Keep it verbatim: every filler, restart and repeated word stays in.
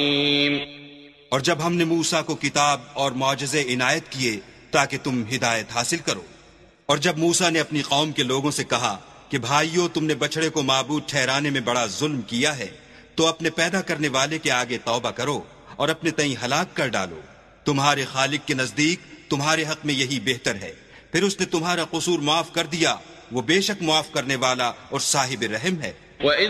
और जब हमने मूसा को किताब और मौजज़े इनायत किए ताकि तुम हिदायत हासिल करो, और जब मूसा ने अपनी कौम के लोगों से कहा कि भाइयों, तुमने बछड़े को माबूद ठहराने में बड़ा जुल्म किया है, तो अपने पैदा करने वाले के आगे तौबा करो और अपने तई हलाक कर डालो। तुम्हारे खालिक के नजदीक तुम्हारे हक में यही बेहतर है। फिर उसने तुम्हारा कसूर माफ कर दिया, वो बेशक माफ करने वाला और साहिब रहम है।